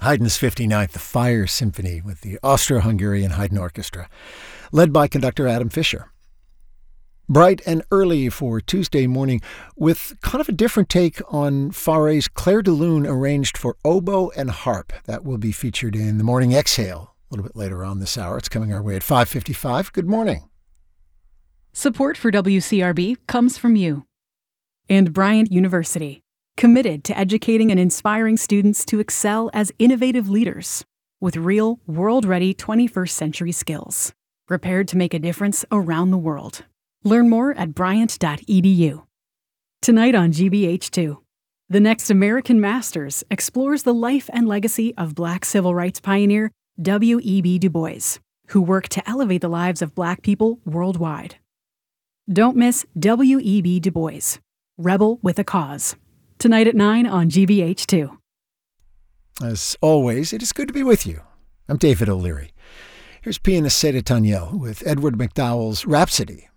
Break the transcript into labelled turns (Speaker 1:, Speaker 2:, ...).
Speaker 1: Haydn's 59th, the Fire Symphony with the Austro-Hungarian Haydn Orchestra, led by conductor Adam Fischer. Bright and early for Tuesday morning with kind of a different take on Fauré's Clair de Lune arranged for oboe and harp. That will be featured in the Morning Exhale a little bit later on this hour. It's coming our way at 5:55. Good morning.
Speaker 2: Support for WCRB comes from you and Bryant University, committed to educating and inspiring students to excel as innovative leaders with real, world-ready 21st century skills, prepared to make a difference around the world. Learn more at bryant.edu. Tonight on GBH2, The Next American Masters explores the life and legacy of Black civil rights pioneer W.E.B. Du Bois, who worked to elevate the lives of Black people worldwide. Don't miss W.E.B. Du Bois, Rebel with a Cause. Tonight at 9 on GBH2.
Speaker 1: As always, it is good to be with you. I'm David O'Leary. Here's pianist Seda Taniel with Edward McDowell's Rhapsody